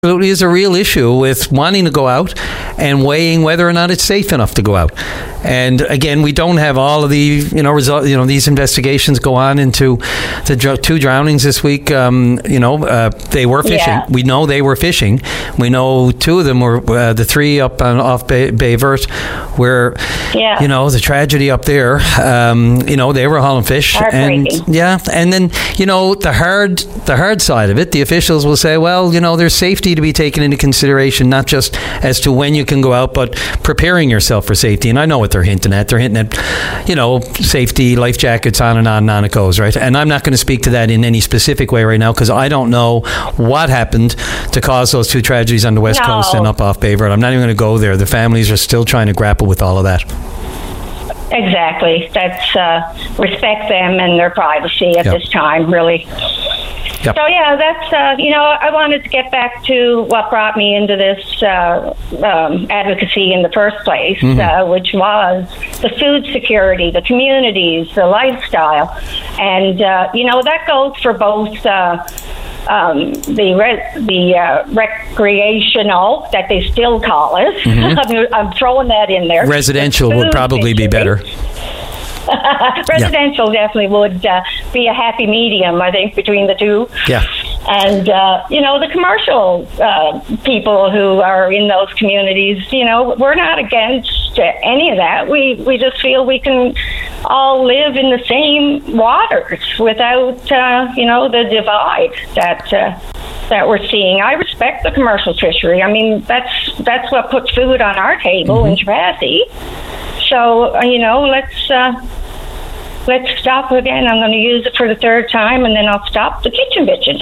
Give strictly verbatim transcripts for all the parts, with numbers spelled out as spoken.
absolutely is a real issue with wanting to go out and weighing whether or not it's safe enough to go out. And again, we don't have all of the you know result. You know, these investigations go on into the dr- two drownings this week. Um, you know, uh, they were fishing. Yeah. We know they were fishing. We know two of them were uh, the three up on off Bay, Bay Vert, where Yeah. you know the tragedy up there. Um, you know, they were hauling fish, and Heartbreaking. yeah, and then you know the hard the hard side of it. The officials will say, well, you know, there's safety to be taken into consideration, not just as to when you can go out, but preparing yourself for safety. And I know what they're hinting at. They're hinting at, you know, safety, life jackets, on and on and on it goes, right? And I'm not going to speak to that in any specific way right now because I don't know what happened to cause those two tragedies on the West No. Coast and up off Bay Vert. I'm not even going to go there. The families are still trying to grapple with all of that. Exactly. That's uh, respect them and their privacy at Yep. this time, really. Yep. So yeah, that's uh, you know, I wanted to get back to what brought me into this uh, um, advocacy in the first place, Mm-hmm. uh, which was the food security, the communities, the lifestyle, and uh, you know that goes for both. Uh, Um, the re- the uh, recreational that they still call it. Mm-hmm. I'm, I'm throwing that in there. Residential The would food probably be better. Residential definitely would uh, be a happy medium, I think, between the two. Yeah. And, uh, you know, the commercial uh, people who are in those communities, you know, we're not against uh, any of that. We, we just feel we can all live in the same waters without, uh, you know, the divide that uh, that we're seeing. I respect the commercial fishery. I mean, that's that's what puts food on our table Mm-hmm. in Trevasy. So, uh, you know, let's... Uh, Let's stop again. I'm going to use it for the third time, and then I'll stop the kitchen bitching.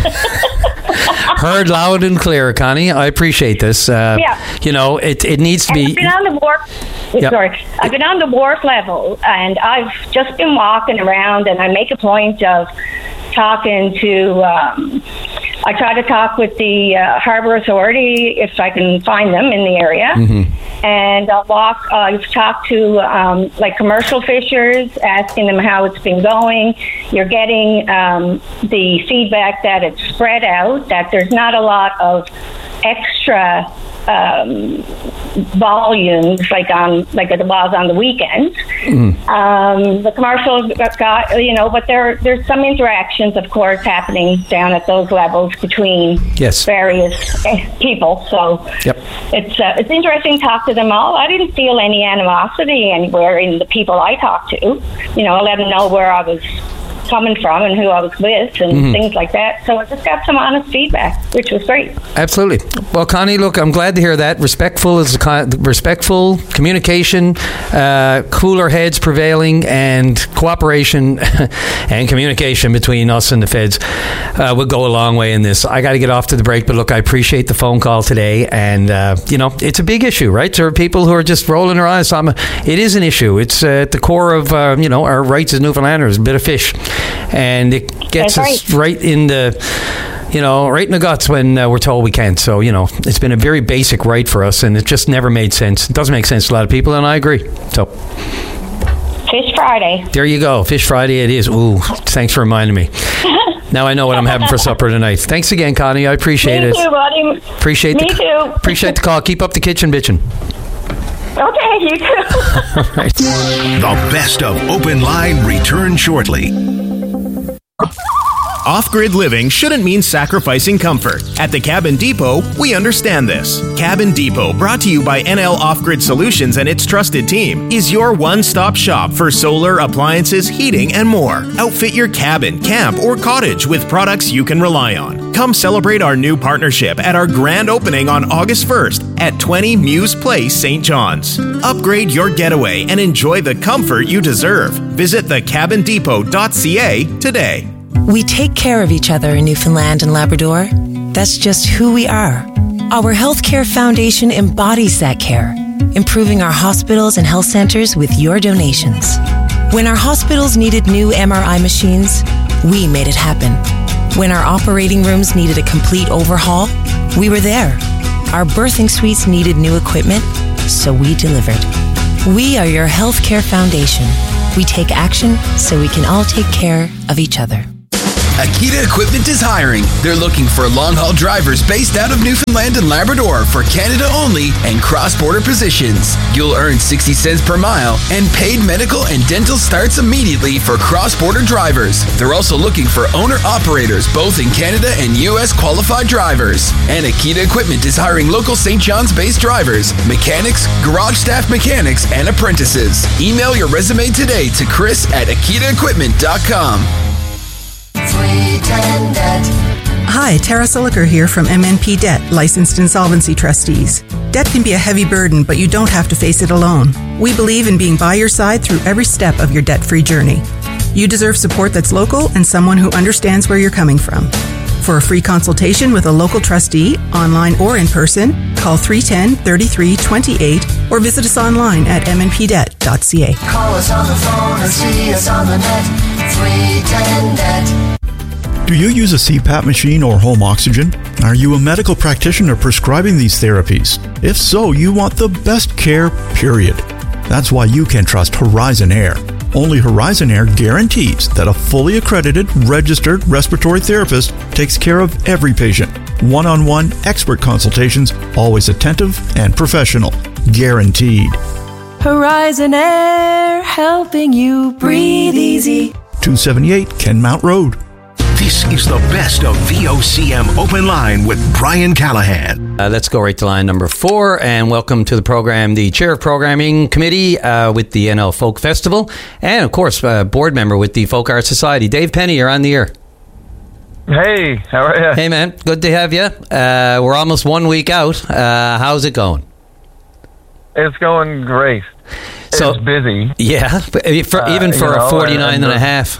Heard loud and clear, Connie. I appreciate this. Uh, Yeah. You know, it, it needs to And be... I've been on the wharf. Yep. Sorry, I've been on the wharf level, and I've just been walking around, and I make a point of talking to. Um, I try to talk with the uh, Harbour Authority if I can find them in the area, Mm-hmm. and I'll walk. Uh, I've talked to um, like commercial fishers, asking them how it's been going. You're getting um, the feedback that it's spread out, that there's not a lot of extra um, volumes like on like it was on the weekends. Mm-hmm. Um, the commercials got, you know, but there there's some interactions, of course, happening down at those levels between Yes. various eh, people. So Yep. it's uh, it's interesting to talk to them all. I didn't feel any animosity anywhere in the people I talked to. You know, I let them know where I was coming from and who I was with and Mm-hmm. things like that. So I just got some honest feedback, which was great. Absolutely. Well, Connie, look, I'm glad to hear that. Respectful is con- respectful communication, uh, cooler heads prevailing, and cooperation and communication between us and the feds uh, will go a long way in this. I got to get off to the break, but look, I appreciate the phone call today, and uh, you know, it's a big issue, right? There are people who are just rolling their eyes. I'm a, it is an issue. It's uh, at the core of uh, you know our rights as Newfoundlanders, a bit of fish. And it gets That's us right in the, you know, right in the guts when uh, we're told we can't. So, you know, it's been a very basic right for us, and it just never made sense. It doesn't make sense to a lot of people, and I agree. So, Fish Friday. there you go. Fish Friday it is. Ooh, thanks for reminding me. Now I know what I'm having for supper tonight. Thanks again, Connie. I appreciate Me it. too, buddy. Appreciate Me the, too. Appreciate the call. Keep up the kitchen bitching. Okay, you too. All right. The best of Open Line return shortly. Off-grid living shouldn't mean sacrificing comfort. At the Cabin Depot, we understand this. Cabin Depot, brought to you by N L Off-Grid Solutions and its trusted team, is your one-stop shop for solar, appliances, heating, and more. Outfit your cabin, camp, or cottage with products you can rely on. Come celebrate our new partnership at our grand opening on August first at twenty Muse Place, Saint John's. Upgrade your getaway and enjoy the comfort you deserve. Visit the cabin depot dot c a today. We take care of each other in Newfoundland and Labrador. That's just who we are. Our Healthcare Foundation embodies that care, improving our hospitals and health centers with your donations. When our hospitals needed new M R I machines, we made it happen. When our operating rooms needed a complete overhaul, we were there. Our birthing suites needed new equipment, so we delivered. We are your Healthcare Foundation. We take action so we can all take care of each other. Akita Equipment is hiring. They're looking for long-haul drivers based out of Newfoundland and Labrador for Canada only and cross-border positions. You'll earn sixty cents per mile, and paid medical and dental starts immediately for cross-border drivers. They're also looking for owner-operators, both in Canada and U S qualified drivers. And Akita Equipment is hiring local Saint John's-based drivers, mechanics, garage staff mechanics, and apprentices. Email your resume today to Chris at akita equipment dot com. Hi, Tara Siliker here from M N P Debt, licensed insolvency trustees. Debt can be a heavy burden, but you don't have to face it alone. We believe in being by your side through every step of your debt-free journey. You deserve support that's local and someone who understands where you're coming from. For a free consultation with a local trustee, online or in person, call three one zero, three three two eight or visit us online at m n p debt dot c a. Call us on the phone or see us on the net, three ten net. Do you use a C PAP machine or home oxygen? Are you a medical practitioner prescribing these therapies? If so, you want the best care, period. That's why you can trust Horizon Air. Only Horizon Air guarantees that a fully accredited, registered respiratory therapist takes care of every patient. One-on-one expert consultations, always attentive and professional. Guaranteed. Horizon Air, helping you breathe easy. two seventy-eight Kenmount Road. This is the best of V O C M Open Line with Brian Callahan. Uh, let's go right to line number four, and welcome to the program, the Chair of Programming Committee uh, with the N L Folk Festival, and of course, uh, board member with the Folk Art Society. Dave Penny, you're on the air. Hey, how are you? Hey, man. Good to have you. Uh, we're almost one week out. Uh, how's it going? It's going great. So, it's busy. Yeah, for, uh, even for know, a forty-nine and, and a half.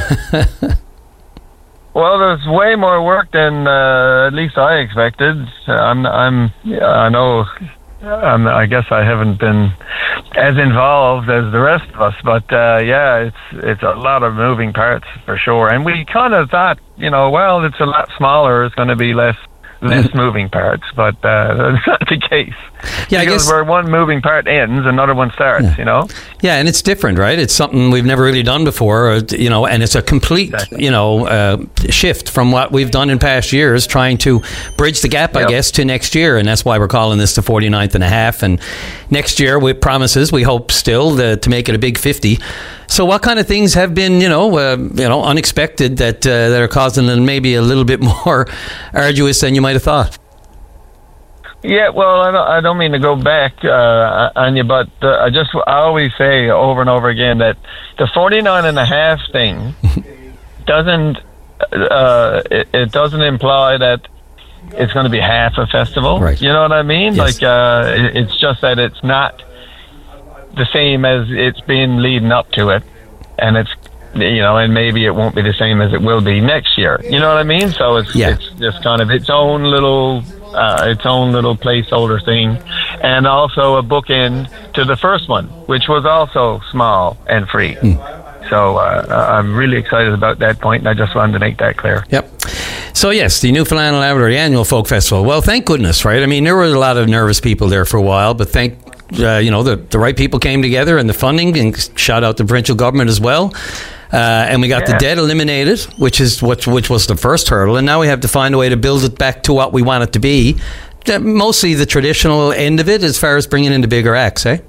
Well, there's way more work than uh, at least I expected. I'm, I'm, I know, I'm, I guess I haven't been as involved as the rest of us, but uh, yeah, it's it's a lot of moving parts for sure. And we kind of thought, you know, well, it's a lot smaller. It's going to be less less moving parts, but uh, that's not the case. Yeah, because I guess where one moving part ends, another one starts. Yeah. You know. Yeah, and it's different, right? It's something we've never really done before, you know, and it's a complete, exactly. you know, uh, shift from what we've done in past years, trying to bridge the gap, yep. I guess, to next year, and that's why we're calling this the forty-ninth and a half. And next year, with promises, we hope still the, to make it a big fifty. So, what kind of things have been, you know, uh, you know, unexpected that uh, that are causing it maybe a little bit more arduous than you might have thought? Yeah, well, I don't, I don't mean to go back uh, on you, but uh, I just I always say over and over again that the forty-nine and a half thing doesn't uh, it, it doesn't imply that it's going to be half a festival. Right. You know what I mean? Yes. Like uh, it, it's just that it's not the same as it's been leading up to it, and it's you know, and maybe it won't be the same as it will be next year. You know what I mean? So it's yeah. it's just kind of its own little. Uh, its own little placeholder thing, and also a bookend to the first one, which was also small and free. Mm. So uh, I'm really excited about that point, and I just wanted to make that clear. Yep. So yes, the Newfoundland and Labrador Annual Folk Festival. Well, thank goodness, right? I mean, there were a lot of nervous people there for a while, but thank uh, you know the the right people came together, and the funding, and shout out the provincial government as well. Uh, and we got yeah. the debt eliminated, which is what which was the first hurdle, and now we have to find a way to build it back to what we want it to be. Mostly the traditional end of it, as far as bringing in the bigger acts, eh?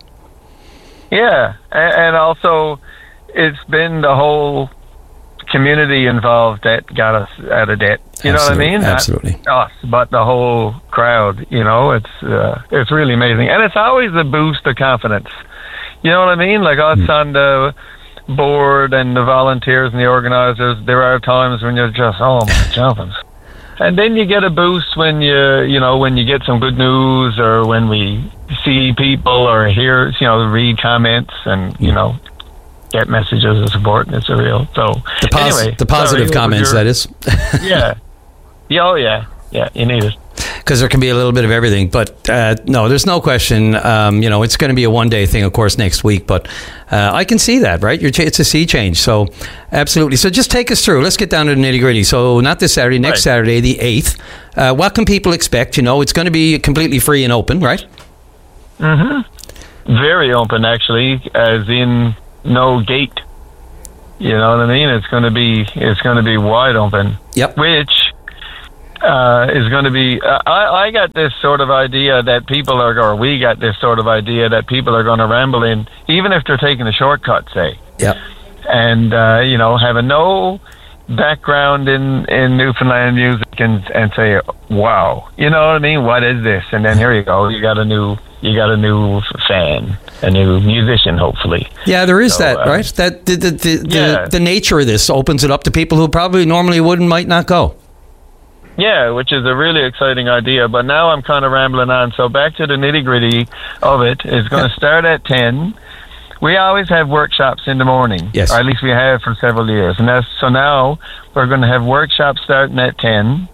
Yeah, and also it's been the whole community involved that got us out of debt. You Absolutely. know what I mean? Absolutely. Not us, but the whole crowd. You know, it's uh, it's really amazing, and it's always a boost of confidence. You know what I mean? Like us mm. on the board and the volunteers and the organizers, there are times when you're just, oh my jumpings. And then you get a boost when you, you know, when you get some good news, or when we see people or hear, you know, read comments and, you know, get messages of support, and it's a real, so. The, pos- anyway, the positive sorry, comments, that is. yeah. yeah. Oh, yeah. Yeah, you need it. Because there can be a little bit of everything. But uh, no, there's no question, um, you know, it's going to be a one-day thing, of course, next week. But uh, I can see that, right? You're ch- it's a sea change. So absolutely. So just take us through. Let's get down to the nitty-gritty. So not this Saturday, next right. Saturday, the eighth. Uh, what can people expect? You know, it's going to be completely free and open, right? Mm-hmm. Very open, actually, as in no gate. You know what I mean? It's going to be it's going to be wide open. Yep. Which uh, is going to be. Uh, I I got this sort of idea that people are, or we got this sort of idea that people are going to ramble in, even if they're taking a shortcut, say. Yep. And uh, you know, having no background in, in Newfoundland music and and say, wow, you know what I mean? What is this? And then here you go, you got a new you got a new fan, a new musician, hopefully. Yeah, there is so, that, uh, right? That the the the, yeah. the the nature of this opens it up to people who probably normally wouldn't, might not go. Yeah, which is a really exciting idea. But now I'm kind of rambling on. So back to the nitty gritty of it. It's going to yeah. start at ten. We always have workshops in the morning. Yes. Or at least we have for several years. And that's, so now we're going to have workshops starting at ten.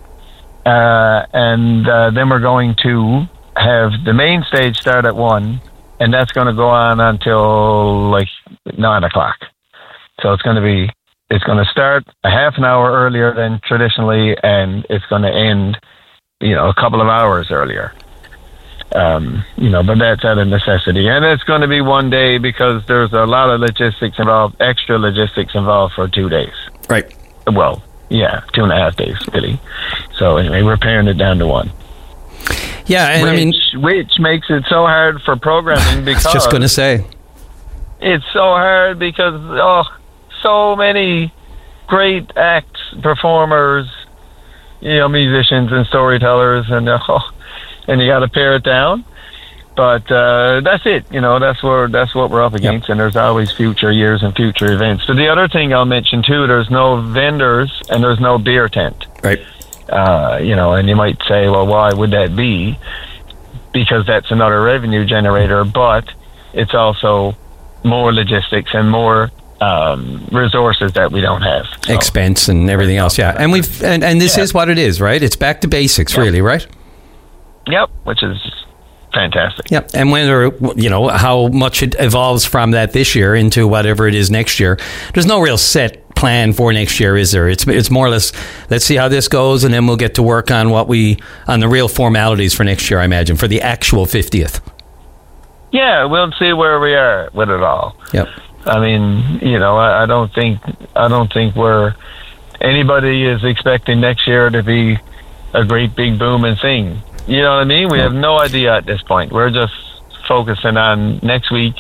Uh, and uh, then we're going to have the main stage start at one. And that's going to go on until like nine o'clock. So it's going to be, it's going to start a half an hour earlier than traditionally. And it's going to end, you know, a couple of hours earlier. Um, you know, but that's out of necessity. And it's going to be one day because there's a lot of logistics involved, extra logistics involved for two days. Right. Well, yeah, two and a half days, really. So anyway, we're paring it down to one. Yeah, and which, I mean... Which makes it so hard for programming because... I was just going to say. It's so hard because, oh, so many great acts, performers, you know, musicians and storytellers, and... Oh, and you got to pare it down, but uh, that's it. You know, that's where that's what we're up against, yep. And there's always future years and future events. But the other thing I'll mention too, there's no vendors and there's no beer tent. Right. Uh, you know, and you might say, well, why would that be? Because that's another revenue generator, but it's also more logistics and more um, resources that we don't have. So. Expense and everything else. Yeah, and we've and, and this yeah. is what it is, right? It's back to basics, yeah. really, right? Yep, which is fantastic. Yep, and whether, you know, how much it evolves from that this year into whatever it is next year, there's no real set plan for next year, is there? It's it's more or less, let's see how this goes, and then we'll get to work on what we, on the real formalities for next year, I imagine, for the actual fiftieth. Yeah, we'll see where we are with it all. Yep. I mean, you know, I, I don't think, I don't think we're, anybody is expecting next year to be a great big booming thing. You know what I mean? We have no idea at this point. We're just focusing on next week,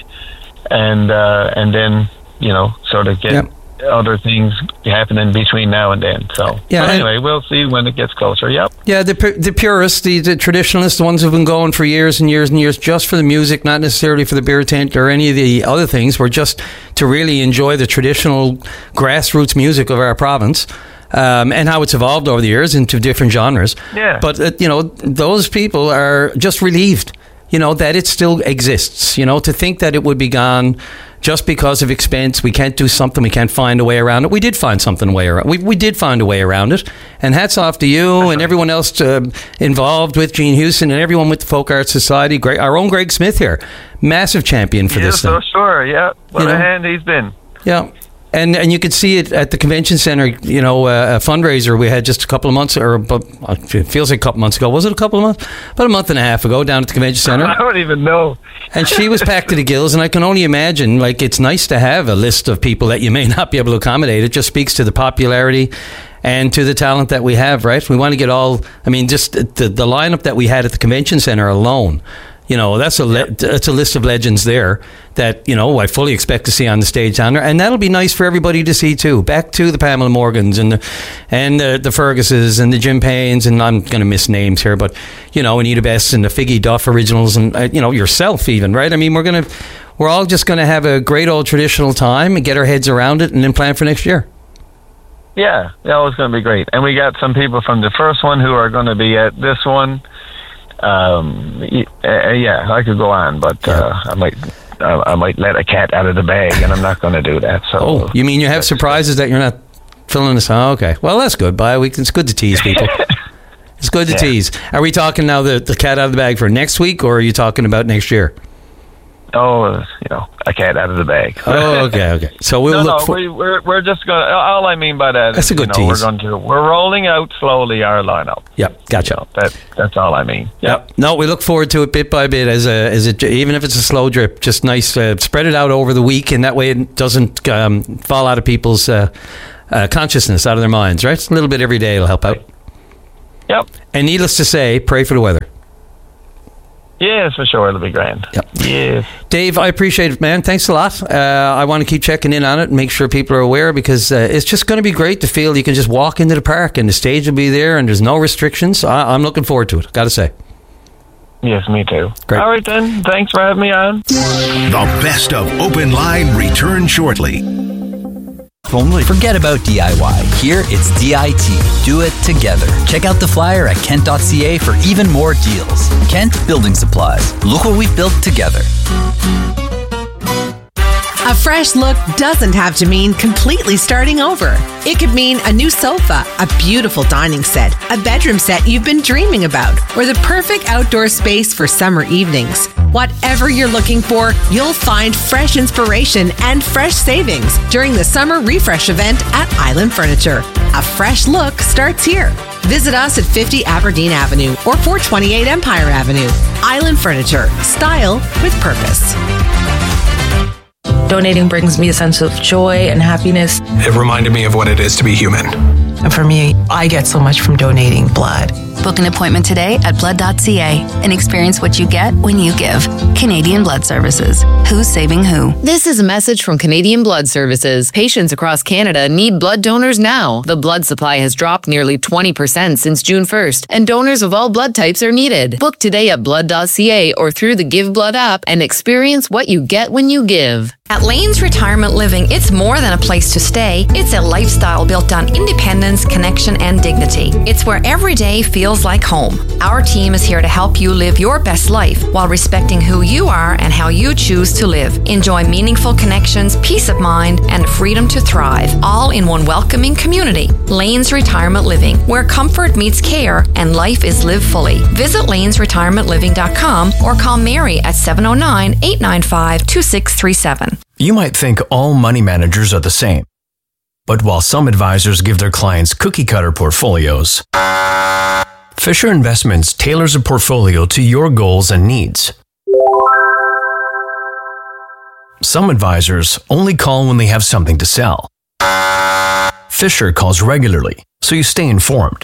and uh, and then, you know, sort of get yep. other things happening between now and then. So yeah, but anyway, we'll see when it gets closer. Yep. Yeah, the the purists, the, the traditionalists, the ones who've been going for years and years and years just for the music, not necessarily for the beer tent or any of the other things. We're just to really enjoy the traditional grassroots music of our province. Um, and how it's evolved over the years into different genres. Yeah. But, uh, you know, those people are just relieved, you know, that it still exists. You know, to think that it would be gone just because of expense, we can't do something, we can't find a way around it. We did find something way around. We we did find a way around it. And hats off to you and everyone else uh, involved with Gene Houston and everyone with the Folk Arts Society. Great, our own Greg Smith here, massive champion for yeah, this so thing. Sure, yeah. What you a know? hand he's been. Yeah. And and you could see it at the convention center, you know, uh, a fundraiser we had just a couple of months, or about, it feels like a couple months ago. Was it a couple of months? About a month and a half ago down at the convention center. I don't even know. And she was packed to the gills, and I can only imagine, like, it's nice to have a list of people that you may not be able to accommodate. It just speaks to the popularity and to the talent that we have, right? We want to get all, I mean, just the, the lineup that we had at the convention center alone. You know, that's a le- that's a list of legends there that, you know, I fully expect to see on the stage down there. And that'll be nice for everybody to see, too. Back to the Pamela Morgans and the, and the, the Ferguses and the Jim Paynes, and I'm going to miss names here, but, you know, Anita Best and the Figgy Duff originals and, uh, you know, yourself even, right? I mean, we're going to, we're all just going to have a great old traditional time and get our heads around it and then plan for next year. Yeah, that was going to be great. And we got some people from the first one who are going to be at this one. Um, uh, yeah, I could go on, but uh, I might uh, I might let a cat out of the bag, and I'm not going to do that. So, oh, you mean you have surprises that you're not filling this? Oh, okay, well that's good. Bye. We it's good to tease people. It's good to yeah. tease. Are we talking now the the cat out of the bag for next week, or are you talking about next year? oh, you know, a cat out of the bag. Oh, okay, okay. So we'll no, look no, for. we, we're we're just going. to All I mean by that That's is, a good you know, tease. We're going to we're rolling out slowly our lineup. Yep, gotcha. You know, that that's all I mean. Yep. Yep. No, we look forward to it bit by bit as a as it even if it's a slow drip. Just nice, uh, spread it out over the week, and that way it doesn't um, fall out of people's uh, uh, consciousness, out of their minds. Right, a little bit every day will help out. Yep. And needless to say, pray for the weather. Yes, for sure. It'll be grand. Yep. Yes. Dave, I appreciate it, man. Thanks a lot. Uh, I want to keep checking in on it and make sure people are aware, because uh, it's just going to be great to feel you can just walk into the park and the stage will be there and there's no restrictions. I- I'm looking forward to it, got to say. Yes, me too. Great. All right, then. Thanks for having me on. The best of Open Line return shortly. Only. Forget about D I Y. Here, it's D I T. Do it together. Check out the flyer at kent dot c a for even more deals. Kent Building Supplies. Look what we've built together. A fresh look doesn't have to mean completely starting over. It could mean a new sofa, a beautiful dining set, a bedroom set you've been dreaming about, or the perfect outdoor space for summer evenings. Whatever you're looking for, you'll find fresh inspiration and fresh savings during the summer refresh event at Island Furniture. A fresh look starts here. Visit us at fifty Aberdeen Avenue or four twenty-eight Empire Avenue. Island Furniture. Style with purpose. Donating brings me a sense of joy and happiness. It reminded me of what it is to be human. And for me, I get so much from donating blood. Book an appointment today at blood dot c a and experience what you get when you give. Canadian Blood Services. Who's saving who? This is a message from Canadian Blood Services. Patients across Canada need blood donors now. The blood supply has dropped nearly twenty percent since June first, and donors of all blood types are needed. Book today at blood dot c a or through the Give Blood app and experience what you get when you give. At Lane's Retirement Living, it's more than a place to stay. It's a lifestyle built on independence, connection, and dignity. It's where every day feels like home. Our team is here to help you live your best life while respecting who you are and how you choose to live. Enjoy meaningful connections, peace of mind, and freedom to thrive, all in one welcoming community. Lane's Retirement Living, where comfort meets care and life is lived fully. Visit lanes retirement living dot com or call Mary at seven oh nine, eight nine five, two six three seven. You might think all money managers are the same. But while some advisors give their clients cookie-cutter portfolios, Fisher Investments tailors a portfolio to your goals and needs. Some advisors only call when they have something to sell. Fisher calls regularly, so you stay informed.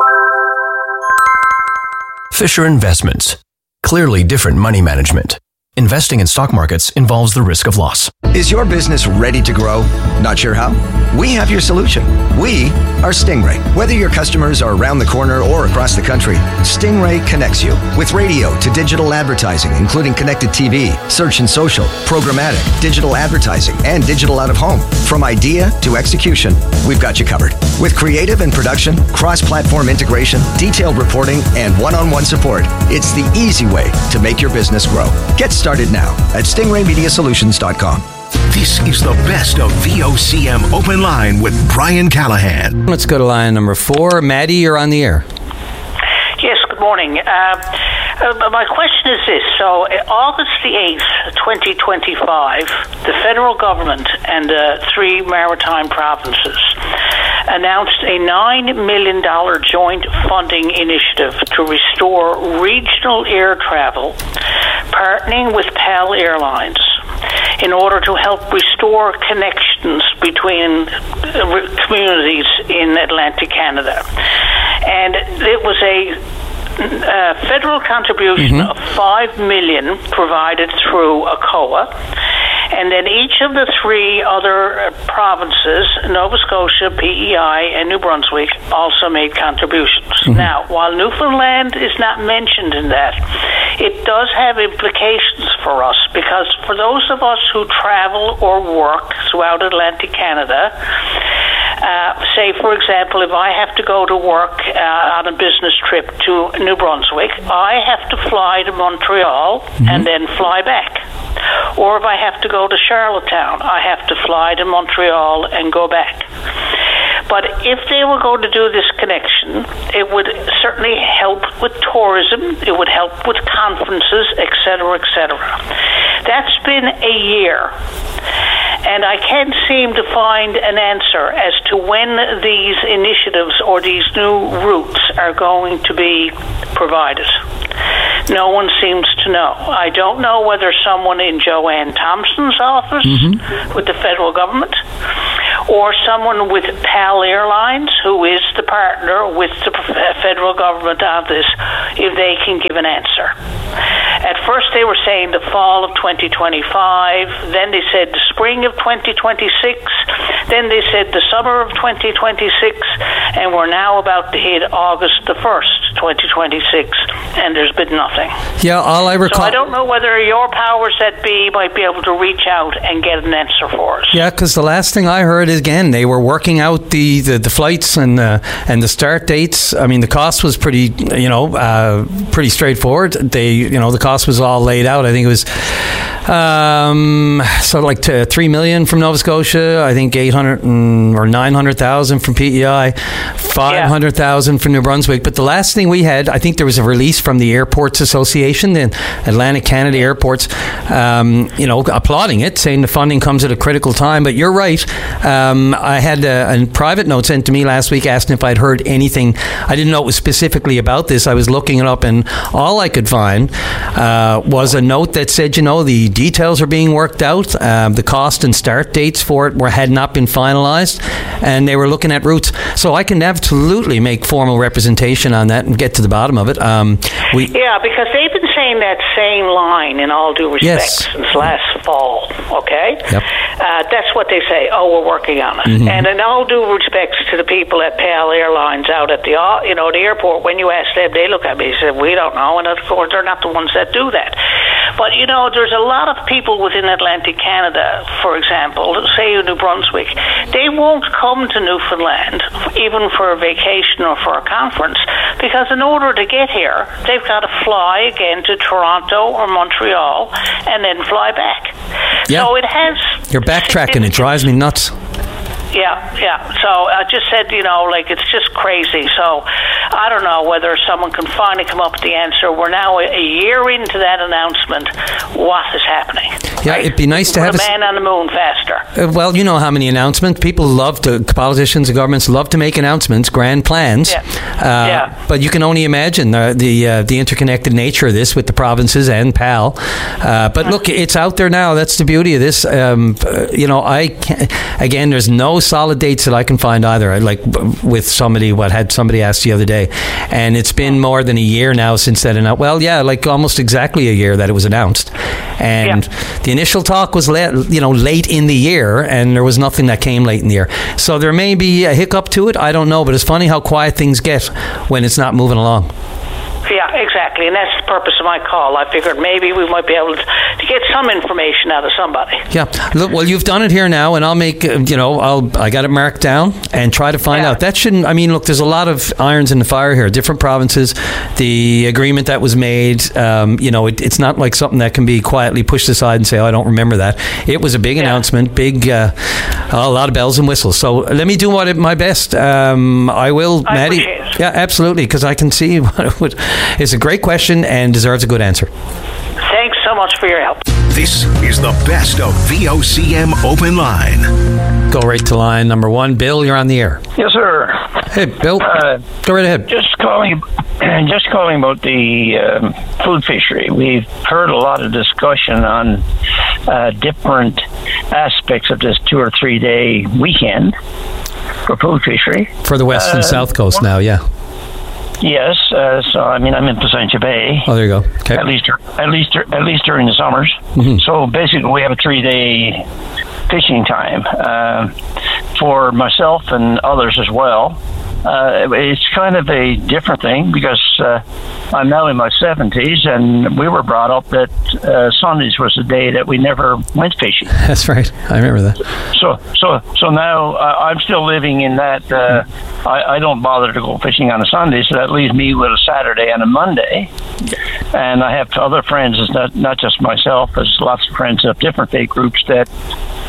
Fisher Investments. Clearly different money management. Investing in stock markets involves the risk of loss. Is your business ready to grow? Not sure how? We have your solution. We are Stingray. Whether your customers are around the corner or across the country, Stingray connects you with radio to digital advertising, including connected T V, search and social, programmatic, digital advertising, and digital out of home. From idea to execution, we've got you covered. With creative and production, cross-platform integration, detailed reporting, and one-on-one support, it's the easy way to make your business grow. Get started now at stingray media solutions dot com. This is the best of V O C M Open Line with Brian Callahan. Let's go to line number four. Maddie, you're on the air. Yes, good morning. Uh, uh, my question is this. So, uh, August the eighth, twenty twenty-five, the federal government and the three maritime provinces announced a nine million dollars joint funding initiative to restore regional air travel, partnering with PAL Airlines, in order to help restore connections between uh, communities in Atlantic Canada. And it was a Uh, federal contribution mm-hmm. of five million dollars provided through ACOA, and then each of the three other provinces, Nova Scotia, P E I, and New Brunswick, also made contributions. Mm-hmm. Now, while Newfoundland is not mentioned in that, it does have implications for us, because for those of us who travel or work throughout Atlantic Canada, uh, say, for example, if I have to go to work uh, on a business trip to New Brunswick, I have to fly to Montreal mm-hmm. and then fly back. Or if I have to go to Charlottetown, I have to fly to Montreal and go back. But if they were going to do this connection, it would certainly help with tourism, it would help with conferences, et cetera, et cetera. That's been a year. And I can't seem to find an answer as to when these initiatives or these new routes are going to be provided. No one seems to know. I don't know whether someone in Joanne Thompson's office mm-hmm. with the federal government or someone with PAL Airlines, who is the partner with the federal government on this, if they can give an answer. At first they were saying the fall of twenty twenty-five, then they said the spring of twenty twenty-six, then they said the summer of twenty twenty-six, and we're now about to hit August the first, twenty twenty-six, and there's been nothing. Yeah, all I recall... So I don't know whether your powers that be might be able to reach out and get an answer for us. Yeah, because the last thing I heard is, again, they were working out the, the, the flights and uh, and the start dates. I mean, the cost was pretty, you know, uh, pretty straightforward. They, you know, the cost was all laid out. I think it was um, so like to three million from Nova Scotia. I think eight hundred and, or nine hundred thousand from P E I, five hundred thousand yeah. from New Brunswick. But the last thing we had, I think there was a release from the Airports Association, the Atlantic Canada Airports, um, you know, applauding it, saying the funding comes at a critical time. But you're right. Um, I had a, a private note sent to me last week asking if I'd heard anything. I didn't know it was specifically about this. I was looking it up, and all I could find uh, was a note that said, you know, the details are being worked out. Um, the cost and start dates for it were had not been finalized, and they were looking at routes. So I can absolutely make formal representation on that and get to the bottom of it. Um, we yeah, because they've been saying that same line, in all due respect, yes. since last fall. Okay, yep. uh, that's what they say. Oh, we're working on it. Mm-hmm. And in all due respects to the people at PAL Airlines out at the you know the airport, when you ask them, they look at me and say, "We don't know," and of course they're not the ones that do that. But you know, there's a lot of people within Atlantic Canada, for example, say in New Brunswick, they won't come to Newfoundland even for a vacation or for a conference, because in order to get here, they've got to fly again to Toronto or Montreal and then fly back. Yeah. So it has... You're backtracking. It drives me nuts. Yeah, yeah. So I just said, you know, like, it's just crazy. So I don't know whether someone can finally come up with the answer. We're now a year into that announcement. What is happening? Yeah, right? It'd be nice to Put have a man on the moon faster. Uh, well, you know how many announcements. People love to, politicians and governments love to make announcements, grand plans. Yeah. Uh, yeah. But you can only imagine the the, uh, the interconnected nature of this with the provinces and PAL. Uh, but look, it's out there now. That's the beauty of this. Um, uh, you know, I can't, again, there's no solid dates that I can find either. I like with somebody, what had somebody asked the other day, and it's been more than a year now since that announced. Well, yeah, like almost exactly a year that it was announced, and yeah. the initial talk was late, you know, late in the year, and there was nothing that came late in the year. So there may be a hiccup to it. I don't know, but it's funny how quiet things get when it's not moving along. Yeah, exactly, and that's the purpose of my call. I figured maybe we might be able to, to get some information out of somebody. Yeah, look, well, you've done it here now, and I'll make, uh, you know, I'll I got it marked down and try to find yeah. out. That shouldn't, I mean, look, there's a lot of irons in the fire here, different provinces, the agreement that was made, um, you know, it, it's not like something that can be quietly pushed aside and say, oh, I don't remember that. It was a big yeah. announcement, big, uh, a lot of bells and whistles. So let me do what my best. Um, I will, I Maddie. Appreciate it. Yeah, absolutely, because I can see what it would. It's a great question and deserves a good answer. Thanks so much for your help. This is the best of V O C M Open Line. Go right to line number one. Bill, you're on the air. Yes, sir. Hey, Bill. Uh, Go right ahead. Just calling, just calling about the um, food fishery. We've heard a lot of discussion on uh, different aspects of this two or three day weekend for food fishery. For the west uh, and south coast now, yeah. Yes, uh, so I mean I'm in Placentia Bay. Oh, there you go. Okay. At least, at least, at least during the summers. Mm-hmm. So basically, we have a three-day fishing time uh, for myself and others as well. Uh, it's kind of a different thing because uh, I'm now in my seventies, and we were brought up that uh, Sundays was a day that we never went fishing. That's right. I remember that. So, so, so now uh, I'm still living in that. Uh, I, I don't bother to go fishing on a Sunday, so that leaves me with a Saturday and a Monday. And I have other friends. It's not not just myself. There's lots of friends of different faith groups that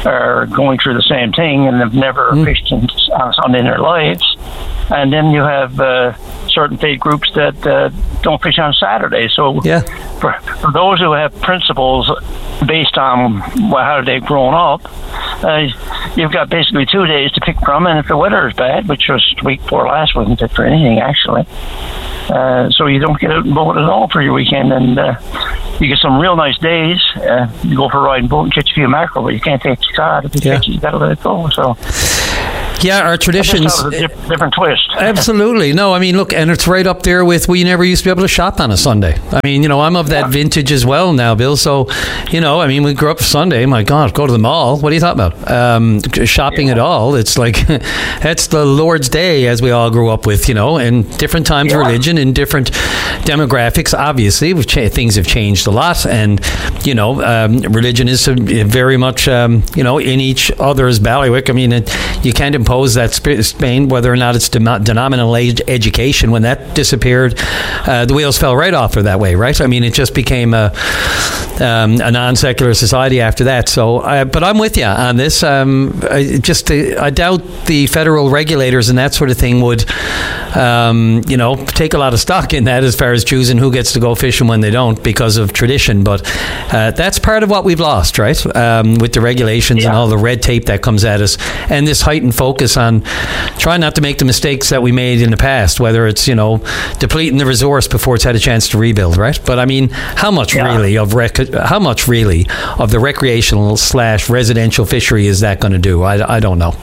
are going through the same thing and have never mm. fished on a Sunday in their lives. And then you have uh, certain faith groups that uh, don't fish on Saturday. So yeah. for, for those who have principles based on well, how they've grown up, uh, you've got basically two days to pick from. And if the weather is bad, which was the week before last, wasn't fit for anything actually. Uh, so you don't get out and boat at all for your weekend, and uh, you get some real nice days. Uh, you go for a ride and boat and catch a few mackerel, but you can't take your cod. If you yeah. catch it, you got to let it go. So. Yeah, our traditions. A diff- different twist. Absolutely. No, I mean, look, and it's right up there with we never used to be able to shop on a Sunday. I mean, you know, I'm of that yeah. vintage as well now, Bill. So, you know, I mean, we grew up Sunday. My God, go to the mall. What are you talking about? Um, shopping yeah. at all. It's like, that's the Lord's Day as we all grew up with, you know, and different times, yeah. religion and different demographics. Obviously, we've cha- things have changed a lot. And, you know, um, religion is very much, um, you know, in each other's bailiwick. I mean, it, you can't impose that Spain, whether or not it's dem- denominational age education, when that disappeared, uh, the wheels fell right off her that way, right? I mean, it just became a, um, a non-secular society after that. So, uh, but I'm with you on this. Um, I just, uh, I doubt the federal regulators and that sort of thing would, um, you know, take a lot of stock in that as far as choosing who gets to go fishing when they don't because of tradition. But uh, that's part of what we've lost, right? Um, with the regulations yeah. and all the red tape that comes at us, and this heightened focus on trying not to make the mistakes that we made in the past, whether it's, you know, depleting the resource before it's had a chance to rebuild, right? But I mean, how much yeah. really of rec- how much really of the recreational slash residential fishery is that going to do? I, I don't know.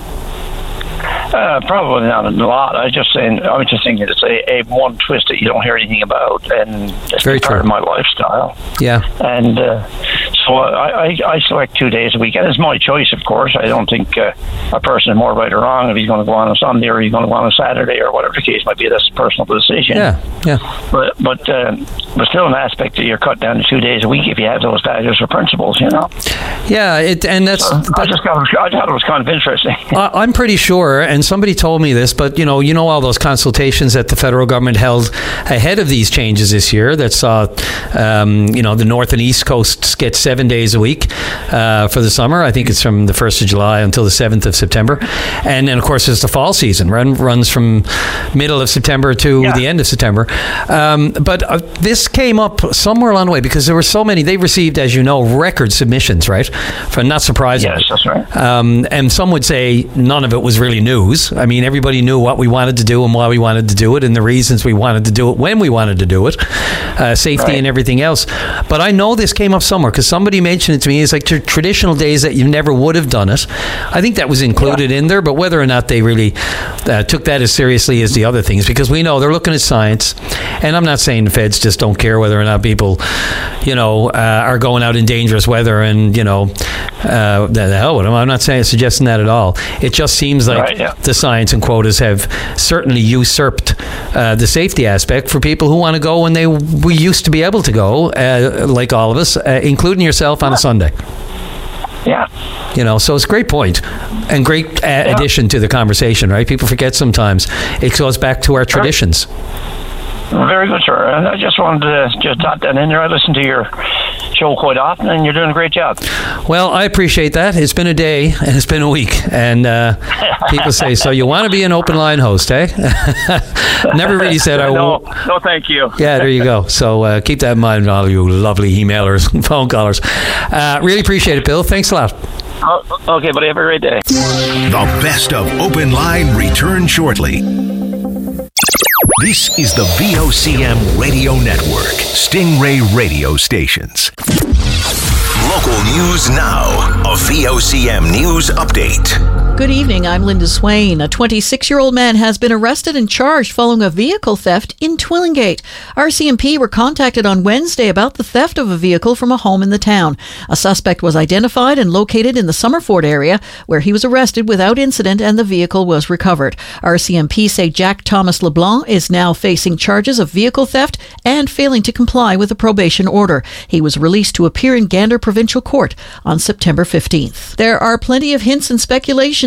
Uh, probably not a lot. I was just saying. I was just thinking it's a, a one twist that you don't hear anything about, and it's very part true. of my lifestyle. Yeah, and uh, so I, I, I select two days a week, and it's my choice, of course. I don't think uh, a person is more right or wrong if he's going to go on a Sunday or he's going to go on a Saturday or whatever the case might be. That's a personal decision. Yeah, yeah. But but uh, but still, an aspect that you're cut down to two days a week if you have those values or principles, you know. Yeah, it and that's. So I just got. I thought it was kind of interesting. I'm pretty sure, and somebody told me this, but you know, you know all those consultations that the federal government held ahead of these changes this year that saw, um, you know, the north and east coasts get seven days a week uh, for the summer. I think it's from the first of July until the seventh of September, and then of course it's the fall season. Run runs from middle of September to yeah. the end of September. Um, but uh, this came up somewhere along the way because there were so many. They received, as you know, record submissions, right? For not surprisingly. Yes, that's right. Um, and some would say none of it was really news. I mean, everybody knew what we wanted to do and why we wanted to do it and the reasons we wanted to do it when we wanted to do it, uh, safety right. and everything else. But I know this came up somewhere because somebody mentioned it to me. It's like t- traditional days that you never would have done it. I think that was included yeah. in there, but whether or not they really uh, took that as seriously as the other things, because we know they're looking at science. And I'm not saying the feds just don't care whether or not people, you know, uh, are going out in dangerous weather and, you know, uh, the hell with them. I'm not saying suggesting that at all. It just seems like right, yeah. the science and quotas have certainly usurped uh, the safety aspect for people who want to go when they we used to be able to go, uh, like all of us, uh, including yourself on a Sunday. Yeah. You know, so it's a great point and great uh, yeah. addition to the conversation, right? People forget sometimes. It goes back to our traditions. Very good, sir. And I just wanted to just dot that in there. I listen to your show quite often, and you're doing a great job. Well, I appreciate that. It's been a day, and it's been a week. And uh, people say, so you want to be an open line host, eh? Never really said I no, won't. No, thank you. Yeah, there you go. So uh, keep that in mind, all you lovely emailers and phone callers. Uh, really appreciate it, Bill. Thanks a lot. Oh, okay, buddy. Have a great day. The best of Open Line returns shortly. This is the V O C M Radio Network, Stingray radio stations. Local news now. A V O C M news update. Good evening, I'm Linda Swain. A twenty-six-year-old man has been arrested and charged following a vehicle theft in Twillingate. R C M P were contacted on Wednesday about the theft of a vehicle from a home in the town. A suspect was identified and located in the Summerford area, where he was arrested without incident and the vehicle was recovered. R C M P say Jack Thomas LeBlanc is now facing charges of vehicle theft and failing to comply with a probation order. He was released to appear in Gander Provincial Court on September fifteenth. There are plenty of hints and speculation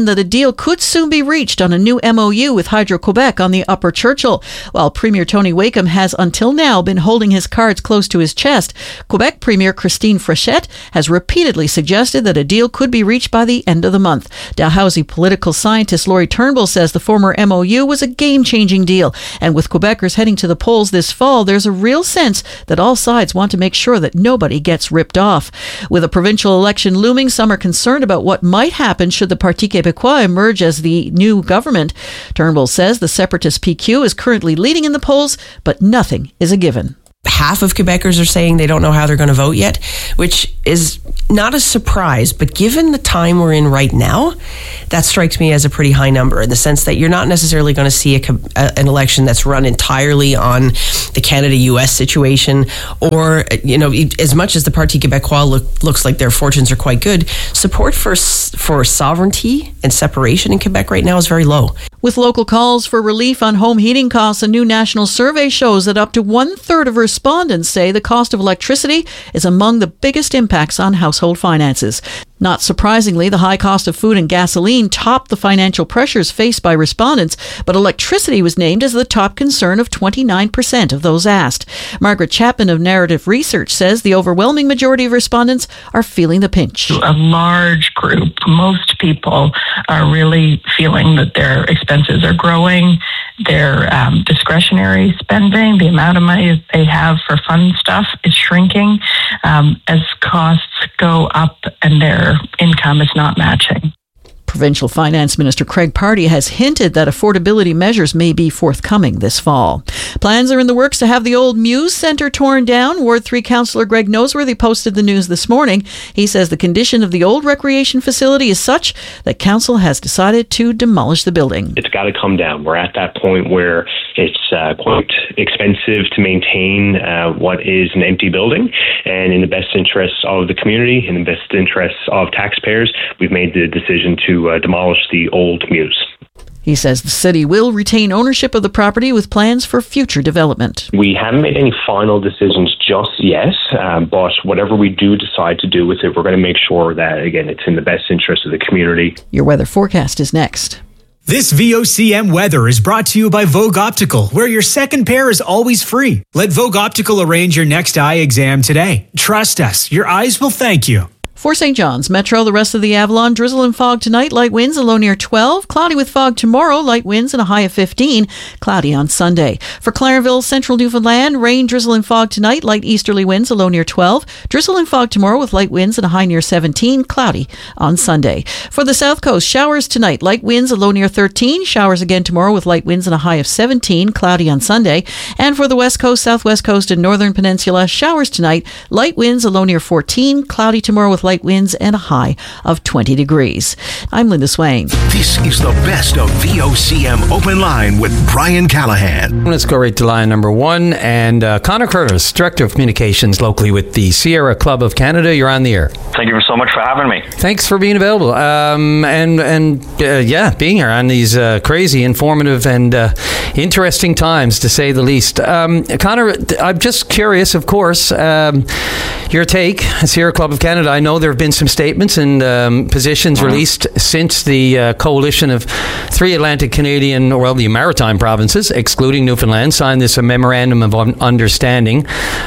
indication that a deal could soon be reached on a new M O U with Hydro-Quebec on the Upper Churchill. While Premier Tony Wakeham has until now been holding his cards close to his chest, Quebec Premier Christine Frechette has repeatedly suggested that a deal could be reached by the end of the month. Dalhousie political scientist Laurie Turnbull says the former M O U was a game-changing deal, and with Quebecers heading to the polls this fall, there's a real sense that all sides want to make sure that nobody gets ripped off. With a provincial election looming, some are concerned about what might happen should the Parti Québécois emerge as the new government. Turnbull says the separatist P Q is currently leading in the polls, but nothing is a given. Half of Quebecers are saying they don't know how they're going to vote yet, which is not a surprise. But given the time we're in right now, that strikes me as a pretty high number, in the sense that you're not necessarily going to see a, a, an election that's run entirely on the Canada-U S situation, or, you know, as much as the Parti Québécois look, looks like their fortunes are quite good, support for for sovereignty and separation in Quebec right now is very low. With local calls for relief on home heating costs, a new national survey shows that up to one-third of respondents say the cost of electricity is among the biggest impacts on household finances. Not surprisingly, the high cost of food and gasoline topped the financial pressures faced by respondents, but electricity was named as the top concern of twenty-nine percent of those asked. Margaret Chapman of Narrative Research says the overwhelming majority of respondents are feeling the pinch. A large group, most people, are really feeling that their expenses are growing, their um, discretionary spending, the amount of money they have for fun stuff is shrinking um, as costs go up and their income is not matching. Provincial Finance Minister Craig Pardy has hinted that affordability measures may be forthcoming this fall. Plans are in the works to have the old Muse Centre torn down. Ward three Councillor Greg Noseworthy posted the news this morning. He says the condition of the old recreation facility is such that Council has decided to demolish the building. It's got to come down. We're at that point where it's uh, quite expensive to maintain uh, what is an empty building, and in the best interests of the community, in the best interests of taxpayers, we've made the decision to Uh, demolish the old Muse. He says the city will retain ownership of the property with plans for future development. We haven't made any final decisions just yet, um, but whatever we do decide to do with it, we're going to make sure that, again, it's in the best interest of the community. Your weather forecast is next. This V O C M weather is brought to you by Vogue Optical, where your second pair is always free. Let Vogue Optical arrange your next eye exam today. Trust us, your eyes will thank you. For Saint John's Metro, the rest of the Avalon, drizzle and fog tonight, light winds, a low near twelve. Cloudy with fog tomorrow, light winds and a high of fifteen. Cloudy on Sunday. For Clarenville, Central Newfoundland, rain, drizzle and fog tonight, light easterly winds, a low near twelve. Drizzle and fog tomorrow with light winds and a high near seventeen. Cloudy on Sunday. For the South Coast, showers tonight, light winds, a low near thirteen. Showers again tomorrow with light winds and a high of seventeen. Cloudy on Sunday. And for the West Coast, Southwest Coast, and Northern Peninsula, showers tonight, light winds, a low near fourteen. Cloudy tomorrow with light winds and a high of twenty degrees. I'm Linda Swain. This is the best of V O C M Open Line with Brian Callahan. Let's go right to line number one. And uh, Connor Curtis, Director of Communications locally with the Sierra Club of Canada. You're on the air. Thank you so much for having me. Thanks for being available. Um, and, and uh, yeah, being here on these uh, crazy, informative, and uh, interesting times, to say the least. Um, Connor, I'm just curious, of course, um, your take, Sierra Club of Canada. I know there have been some statements and um, positions mm-hmm. released since the uh, coalition of three Atlantic Canadian, or well, the maritime provinces, excluding Newfoundland, signed this a memorandum of understanding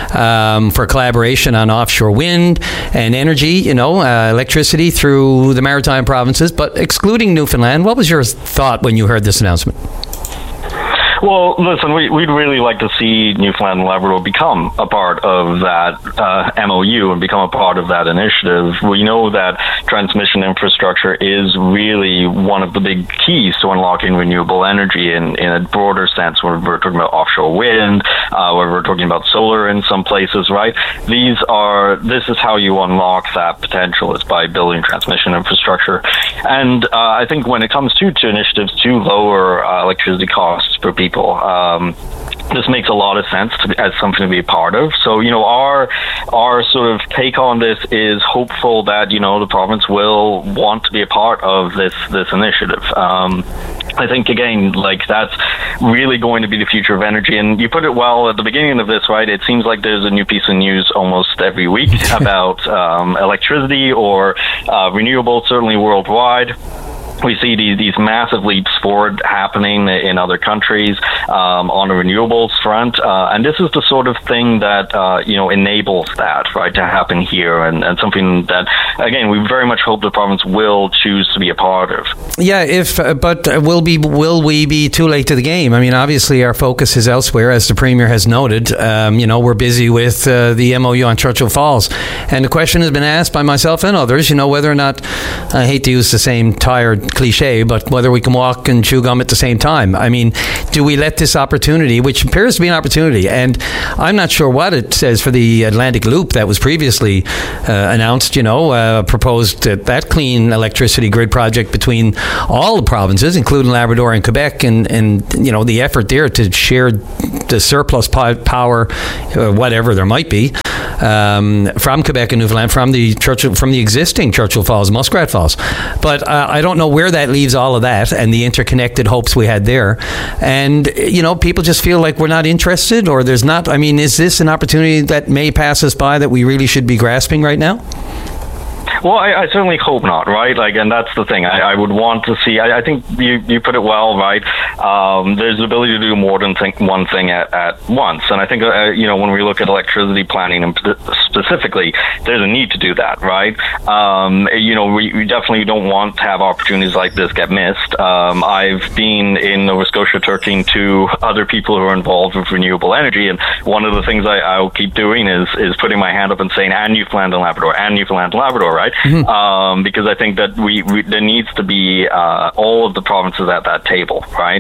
um, for collaboration on offshore wind and energy, you know, uh, electricity through the maritime provinces, but excluding Newfoundland. What was your thought when you heard this announcement? Well, listen, we, we'd really like to see Newfoundland and Labrador become a part of that uh, M O U and become a part of that initiative. We know that transmission infrastructure is really one of the big keys to unlocking renewable energy in, in a broader sense, when we're talking about offshore wind, uh, when we're talking about solar in some places, right? These are, this is how you unlock that potential, is by building transmission infrastructure. And uh, I think when it comes to, to initiatives to lower uh, electricity costs for people, Um, this makes a lot of sense to be, as something to be a part of. So, you know, our our sort of take on this is hopeful that, you know, the province will want to be a part of this this initiative. Um, I think, again, like, that's really going to be the future of energy. And you put it well at the beginning of this, right? It seems like there's a new piece of news almost every week about um, electricity or uh, renewables, certainly worldwide. we see these, these massive leaps forward happening in other countries um, on the renewables front, uh, and this is the sort of thing that uh, you know enables that right to happen here, and, and something that again we very much hope the province will choose to be a part of. Yeah, if uh, but will be will we be too late to the game? I mean, obviously our focus is elsewhere, as the Premier has noted. Um, you know, we're busy with uh, the M O U on Churchill Falls, and the question has been asked by myself and others. You know, whether or not, I hate to use the same tired cliche, but whether we can walk and chew gum at the same time. I mean, do we let this opportunity, which appears to be an opportunity, and I'm not sure what it says for the Atlantic Loop that was previously uh, announced, you know, uh, proposed uh, that clean electricity grid project between all the provinces, including Labrador and Quebec, and, and you know, the effort there to share the surplus power, uh, whatever there might be, um, from Quebec and Newfoundland, from the Churchill, from the existing Churchill Falls, Muskrat Falls. But uh, I don't know where that leaves all of that and the interconnected hopes we had there. And, you know, people just feel like we're not interested, or there's not. I mean, is this an opportunity that may pass us by that we really should be grasping right now? Well, I, I certainly hope not, right? Like, and that's the thing. I, I would want to see. I, I think you, you put it well, right? Um, there's the ability to do more than think one thing at, at once, and I think uh, you know when we look at electricity planning and specifically, there's a need to do that, right? Um, you know, we, we definitely don't want to have opportunities like this get missed. Um, I've been in Nova Scotia talking to other people who are involved with renewable energy, and one of the things I, I'll keep doing is is putting my hand up and saying, "And Newfoundland and Labrador, and Newfoundland and Labrador," right? Mm-hmm. Um, because I think that we, we there needs to be uh, all of the provinces at that table, right?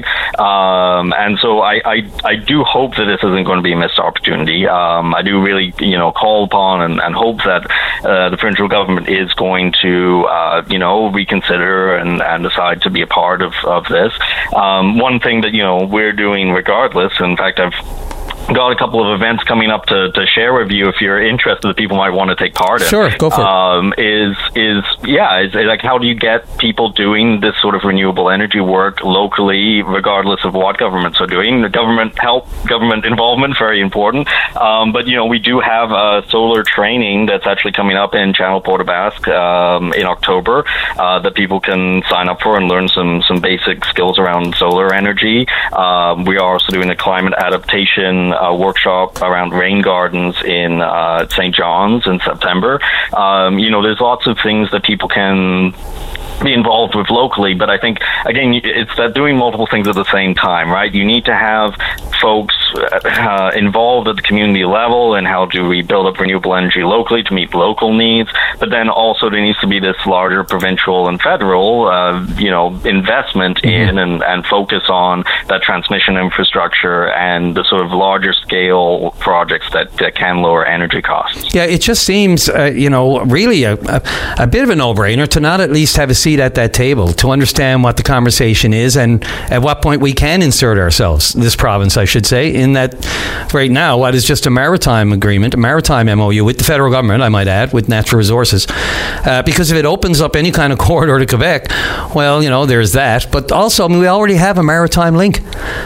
Um, and so I, I I do hope that this isn't going to be a missed opportunity. Um, I do really you know call upon and, and hope that uh, the provincial government is going to uh, you know reconsider and, and decide to be a part of of this. Um, one thing that you know we're doing regardless. In fact, I've got a couple of events coming up to, to share with you if you're interested, that people might want to take part in. Sure, go for um, it. Is, is yeah, is, is like how do you get people doing this sort of renewable energy work locally, regardless of what governments are doing? The government help, government involvement, very important. Um, but, you know, we do have a solar training that's actually coming up in Channel Port aux Basques um, in October uh, that people can sign up for and learn some, some basic skills around solar energy. Um, we are also doing a climate adaptation a workshop around rain gardens in uh, Saint John's in September. Um, you know, there's lots of things that people can be involved with locally, but I think, again, it's that doing multiple things at the same time, right? You need to have folks uh, involved at the community level, and how do we build up renewable energy locally to meet local needs, but then also there needs to be this larger provincial and federal, uh, you know, investment mm-hmm. in and, and focus on that transmission infrastructure and the sort of larger scale projects that, that can lower energy costs. Yeah, it just seems, uh, you know, really a, a, a bit of a no-brainer to not at least have a seat at that table, to understand what the conversation is and at what point we can insert ourselves, this province, I should say, in that right now what is just a maritime agreement, a maritime M O U with the federal government, I might add, with natural resources. Uh, because if it opens up any kind of corridor to Quebec, well, you know, there's that. But also, I mean, we already have a maritime link.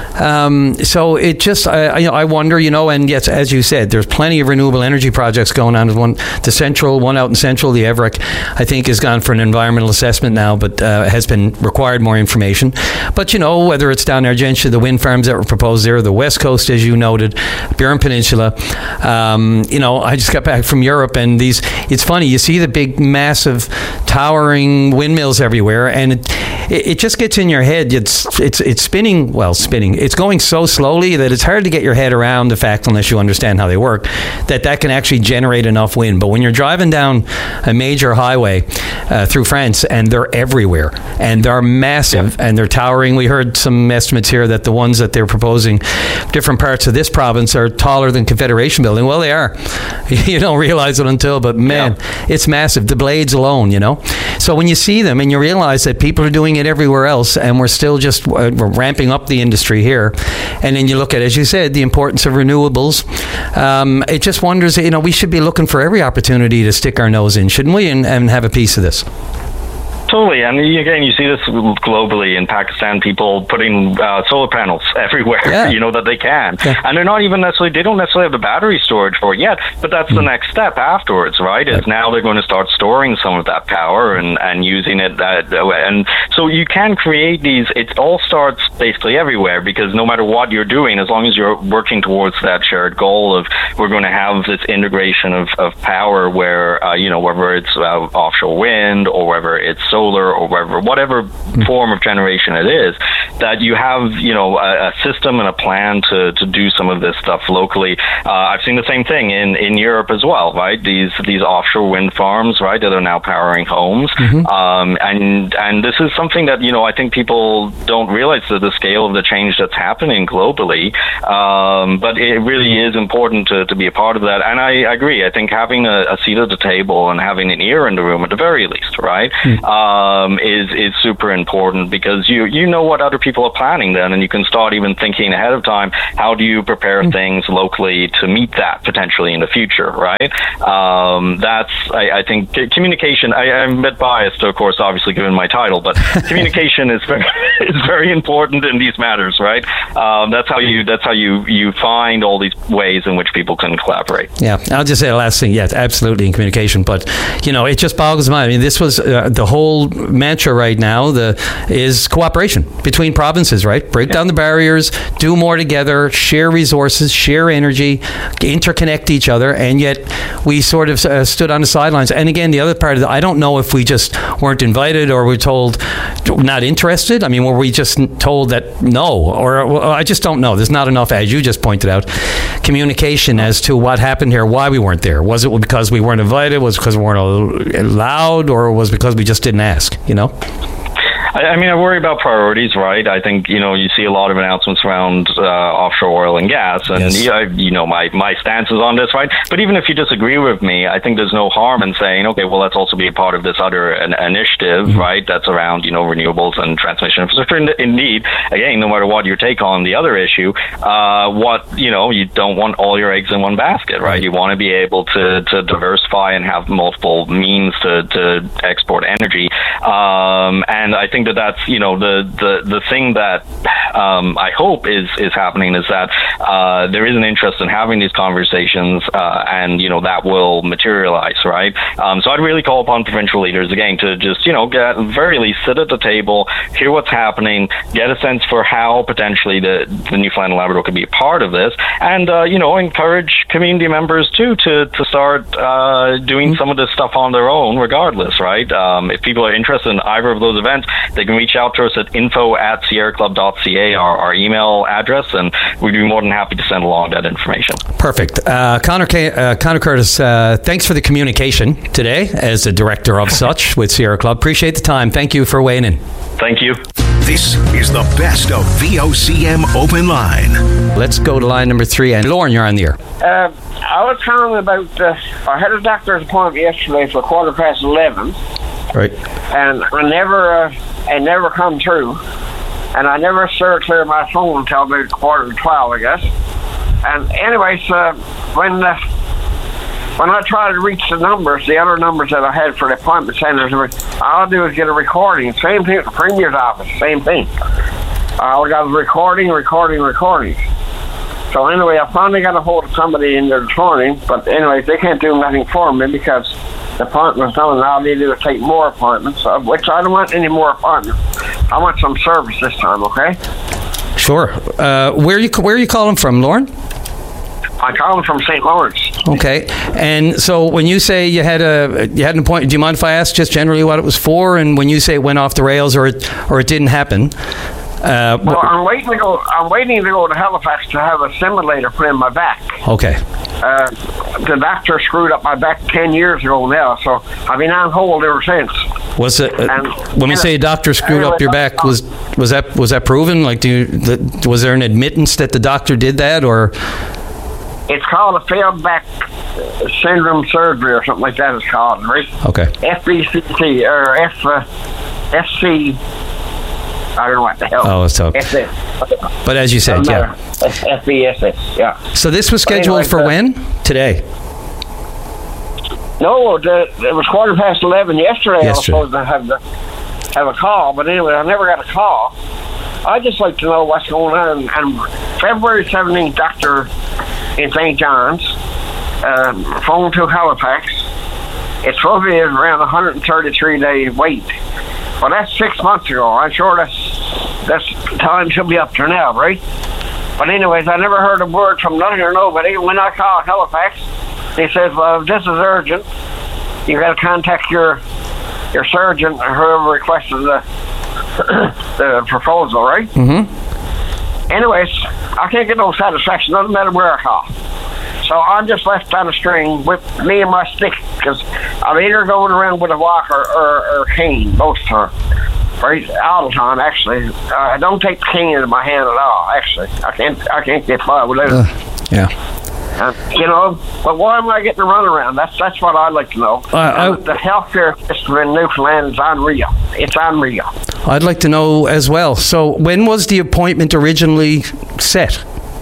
Um, so it just, I, I wonder, you know, and yes, as you said, there's plenty of renewable energy projects going on. One, the Central, one out in Central, the Everick, I think, has gone for an environmental assessment now, but uh, has been required more information. But, you know, whether it's down there, Argentia, the wind farms that were proposed there, the West Coast, as you noted, Burin Peninsula. Um, you know, I just got back from Europe, and these, it's funny, you see the big, massive, towering windmills everywhere, and it, it just gets in your head. It's, it's, it's spinning, well, spinning. It's going so slowly that it's hard to get your head around the fact, unless you understand how they work, that that can actually generate enough wind. But when you're driving down a major highway uh, through France, and they're everywhere, and they're massive, yeah. and they're towering. We heard some estimates here that the ones that they're proposing, different parts of this province, are taller than Confederation Building. Well, they are. You don't realize it until, but man, yeah. it's massive. The blades alone, you know. So when you see them and you realize that people are doing it everywhere else, and we're still just uh, we're ramping up the industry here, and then you look at, as you said, the importance of renewables. Um, it just wonders, you know, we should be looking for every opportunity to stick our nose in, shouldn't we, and, and have a piece of this. Totally, and again, you see this globally in Pakistan. People putting uh, solar panels everywhere, yeah. you know, that they can, yeah. and they're not even necessarily. They don't necessarily have the battery storage for it yet, but that's mm. the next step afterwards, right? Is now they're going to start storing some of that power and and using it that way. And so you can create these. It all starts basically everywhere, because no matter what you're doing, as long as you're working towards that shared goal of we're going to have this integration of, of power, where uh, you know, whether it's uh, offshore wind or whether it's solar or whatever, whatever mm. form of generation it is, that you have, you know, a, a system and a plan to, to do some of this stuff locally. Uh, I've seen the same thing in, in Europe as well, right? These these offshore wind farms, right, that are now powering homes, mm-hmm. um, and and this is something that, you know, I think people don't realize the, the scale of the change that's happening globally. Um, but it really is important to, to be a part of that. And I, I agree. I think having a, a seat at the table and having an ear in the room at the very least, right? Mm. Um, is is super important, because you you know what other people are planning then, and you can start even thinking ahead of time, how do you prepare mm. things locally to meet that potentially in the future, right? Um, that's, I, I think, communication, I, I'm a bit biased, of course, obviously, given my title, but communication is very, is very important in these matters, right? Um, that's how you that's how you, you find all these ways in which people can collaborate. Yeah, I'll just say the last thing, yes, absolutely in communication, but, you know, it just boggles my mind. I mean, this was uh, the whole mantra right now the is cooperation between provinces, right? Break yeah. down the barriers, do more together, share resources, share energy, interconnect each other, and yet we sort of uh, stood on the sidelines. And again, the other part of it, I don't know if we just weren't invited or were told not interested. I mean, were we just told that no? Or well, I just don't know. There's not enough, as you just pointed out, communication as to what happened here, why we weren't there. Was it because we weren't invited? Was it because we weren't allowed? Or was it because we just didn't ask, you know? I mean, I worry about priorities, right? I think, you know, you see a lot of announcements around uh, offshore oil and gas, and, yes. you, you know, my, my stance is on this, right? But even if you disagree with me, I think there's no harm in saying, okay, well, let's also be a part of this other an initiative, mm-hmm. right, that's around, you know, renewables and transmission infrastructure. Indeed, again, no matter what your take on the other issue, uh, what, you know, you don't want all your eggs in one basket, right? You want to be able to, to diversify and have multiple means to, to export energy. Um, and I think that that's, you know, the, the, the thing that um, I hope is, is happening is that uh, there is an interest in having these conversations uh, and, you know, that will materialize, right? Um, so I'd really call upon provincial leaders, again, to just, you know, get, at the very least, sit at the table, hear what's happening, get a sense for how potentially the, the Newfoundland and Labrador could be a part of this, and, uh, you know, encourage community members, too, to, to start uh, doing some of this stuff on their own, regardless, right? Um, if people are interested in either of those events, they can reach out to us at info at sierra club dot c a, our, our email address, and we'd be more than happy to send along that information. Perfect. Uh, Connor, K- uh, Connor Curtis, uh, thanks for the communication today as the director of such with Sierra Club. Appreciate the time. Thank you for weighing in. Thank you. This is the best of V O C M Open Line. Let's go to line number three. And Lauren, you're on the air. Uh, I was calling about, uh, I had a doctor's appointment yesterday for quarter past eleven. Right. And I never, uh, I never come through. And I never started clear my phone until about quarter to twelve, I guess. And anyways, uh, when uh, when I try to reach the numbers, the other numbers that I had for the appointment centers, all I do is get a recording. Same thing at the Premier's office, same thing. I got a recording, recording, recording. So anyway, I finally got a hold of somebody in there this morning, but anyways, they can't do nothing for me because the appointment's done, and all they do is take more appointments, of which I don't want any more appointments. I want some service this time, okay? Sure. Uh, where are you where are you calling from, Lauren? I'm calling from Saint Lawrence. Okay. And so when you say you had a you had an appointment, do you mind if I ask just generally what it was for? And when you say it went off the rails or it or it didn't happen? Uh, well, I'm waiting to go. I'm waiting to go to Halifax to have a simulator put in my back. Okay. Uh, the doctor screwed up my back ten years ago now, so I've been on hold ever since. Was it uh, when we say a doctor screwed up your back? Was was that was that proven? Like, do you, the, was there an admittance that the doctor did that, or? It's called a failed back syndrome surgery or something like that. It's called, right? Okay. F B C T or F uh, F C. I don't know what the hell. Oh, it's okay. But as you said, yeah. F B S S, yeah. So this was scheduled anyway, for uh, when? Today? No, the, it was quarter past eleven yesterday. yesterday. I was supposed to have the have a call. But anyway, I never got a call. I'd just like to know what's going on. And February seventeenth, doctor in Saint John's, um, phone to Halifax. It's supposed to be around one hundred thirty-three day wait. Well, that's six months ago. I'm sure that's that's time should be up to now, right? But anyways, I never heard a word from nothing or nobody. When I called Halifax, they said, well, this is urgent. You got to contact your your surgeon or whoever requested the the proposal, right? Mm-hmm. Anyways, I can't get no satisfaction. Doesn't matter where I call. So I'm just left on a string with me and my stick, because I'm either going around with a walker or, or cane, both times. Right, all the time, actually. Uh, I don't take the cane into my hand at all, actually. I can't I can't get by without it. Uh, yeah. Uh, you know, but why am I getting a runaround? That's that's what I'd like to know. Uh, I, the healthcare system in Newfoundland is unreal. It's unreal. I'd like to know as well. So when was the appointment originally set?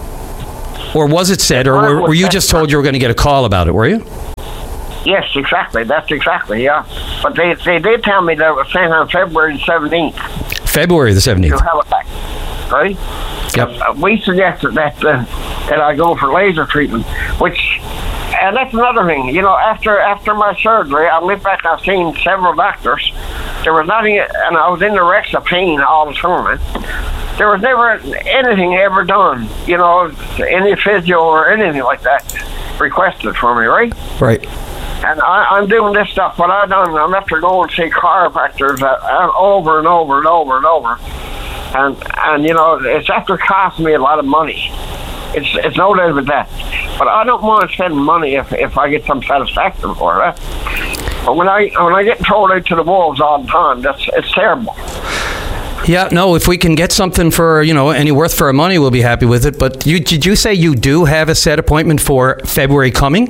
Or was it set, or were, were you just told you were going to get a call about it, were you? Yes, exactly. That's exactly, yeah. But they they did tell me that it was sent on February seventeenth. February the seventeenth. To Halifax, right? Yep. Uh, we suggested that uh, that I go for laser treatment, which, and that's another thing. You know, after after my surgery, I went back and I've seen several doctors. There was nothing, and I was in the wrecks of pain all the time. There was never anything ever done, you know, any physio or anything like that requested for me, right? Right. And I, I'm doing this stuff, what I've done, I'm after going to see chiropractors uh, uh, over and over and over and over. And, and you know, it's after costing me a lot of money. It's it's no doubt about that. But I don't want to spend money if, if I get some satisfaction for it. But when I when I get thrown out to the wolves all the time, that's it's terrible. Yeah, no, if we can get something for, you know, any worth for our money, we'll be happy with it. But you, did you say you do have a set appointment for February coming?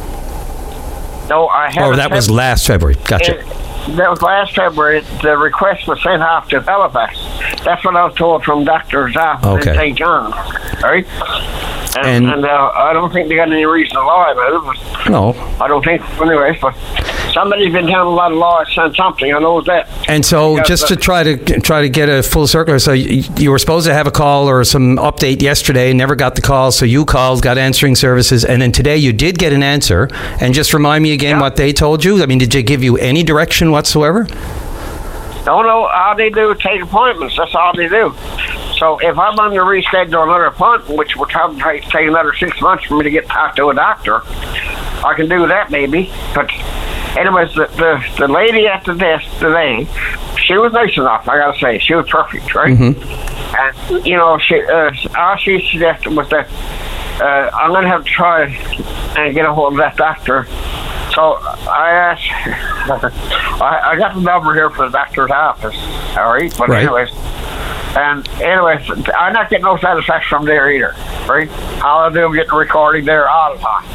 No, I haven't. Or that was last February. Gotcha. It, that was last February. The request was sent off to Halifax. That's what I was told from Doctor's office Okay. in Saint John's. Right? And, and, and uh, I don't think they got any reason to lie about it. But No. I don't think, anyways, but somebody's been telling a lot of lies on something. I know that. And so, Because, just to uh, try to try to get a full circle, so you, you were supposed to have a call or some update yesterday, never got the call, so you called, got answering services, and then today you did get an answer. And just remind me again what they told you. I mean, did they give you any direction whatsoever? No, no, all they do is take appointments. That's all they do. So if I'm going to reschedule another appointment, which would probably take another six months for me to get talked to a doctor, I can do that maybe. But anyways, the, the, the lady at the desk today, she was nice enough, I got to say. She was perfect, right? Mm-hmm. And, you know, she, uh, all she suggested was that uh, I'm going to have to try and get a hold of that doctor. So I asked, I, I got the number here for the doctor's office, all right? But Right. anyways, and anyways, I'm not getting no satisfaction from there either, right? All I do is get the recording there all the time.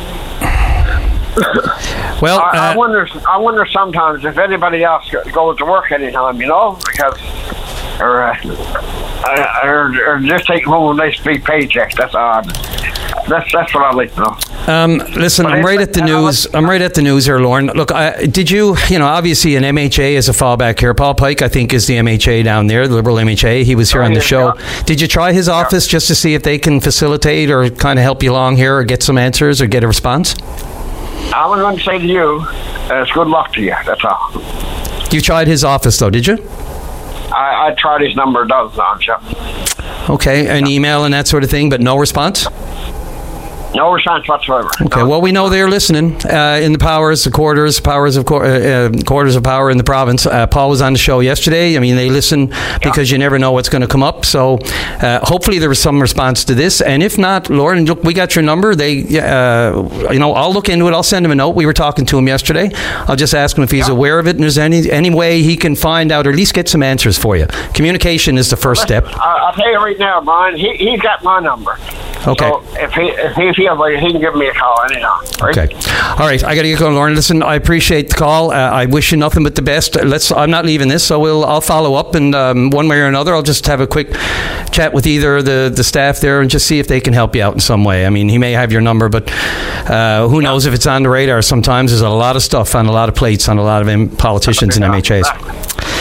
Well, I, I uh, wonder, I wonder sometimes if anybody else goes to work anytime, you know, because, or, uh, or, or just take home a nice big paycheck. That's odd. That's that's what I like to know. Um, listen, I'm right at the news. I'm right at the news here, Lauren. Look, I, did you, you know, obviously an M H A is a fallback here. Paul Pike, I think, is the M H A down there, the Liberal M H A. He was here on the show. Did you try his office just to see if they can facilitate or kind of help you along here or get some answers or get a response? I was going to say to you, uh, it's good luck to you. That's all. You tried his office, though, did you? I, I tried his number a dozen times, yeah. Okay, an email and that sort of thing, but no response? No response whatsoever. Okay, well, we know they're listening uh, in the powers, the quarters, powers of uh, uh, quarters of power in the province. Uh, Paul was on the show yesterday. I mean, they listen because you never know what's going to come up. So uh, hopefully there was some response to this. And if not, Lauren, look, we got your number. They, uh, you know, I'll look into it. I'll send him a note. We were talking to him yesterday. I'll just ask him if he's aware of it and there's any any way he can find out or at least get some answers for you. Communication is the first step. I, I'll tell you right now, Brian. He he's got my number. Okay. So if he if he feels like he can give me a call anytime. Right? Okay. All right. I got to get going, Lauren. Listen, I appreciate the call. Uh, I wish you nothing but the best. Let's. I'm not leaving this, so we'll. I'll follow up, and um, one way or another, I'll just have a quick chat with either the the staff there and just see if they can help you out in some way. I mean, he may have your number, but uh, who knows if it's on the radar? Sometimes there's a lot of stuff on a lot of plates on a lot of M- politicians and M H As.